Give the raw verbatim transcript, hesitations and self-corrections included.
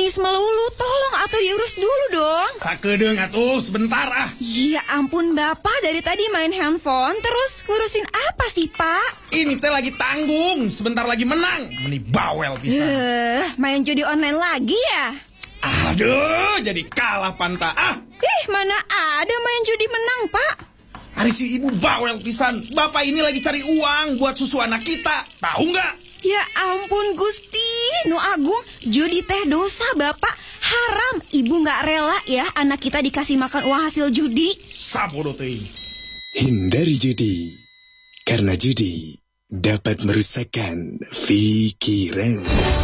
nangis melulu. Tolong atuh diurus dulu dong. Sakedeung atuh sebentar ah. Ya ampun Bapak, dari tadi main handphone terus ngurusin apa sih Pak? Ini teh lagi tanggung, sebentar lagi menang. Meni bawel bisa. Eh, main judi online lagi ya? Aduh, jadi kalah panta ah. Ih, mana ada main judi menang Pak? Hari si ibu bawel pisan. Bapak ini lagi cari uang buat susu anak kita. Tahu nggak? Ya ampun Gusti, nu agung, judi teh dosa Bapak. Haram, ibu nggak rela ya anak kita dikasih makan uang hasil judi. Sabodo teh. Hindari judi, karena judi dapat merusakkan pikiran.